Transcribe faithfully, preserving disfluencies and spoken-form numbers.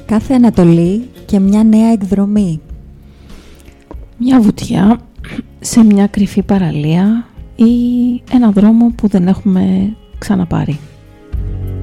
κάθε Ανατολή και μια νέα εκδρομή. Μια βουτιά σε μια κρυφή παραλία ή ένα δρόμο που δεν έχουμε ξαναπάρει.